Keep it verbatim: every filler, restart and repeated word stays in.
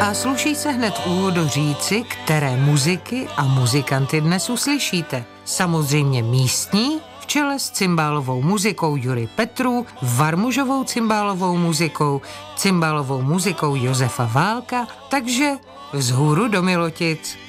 A sluší se hned v úvodu říci, které muziky a muzikanty dnes uslyšíte. Samozřejmě místní, v čele s cymbálovou muzikou Jury Petrů, varmužovou cymbálovou muzikou, cymbálovou muzikou Josefa Válka, takže vzhůru do Milotic.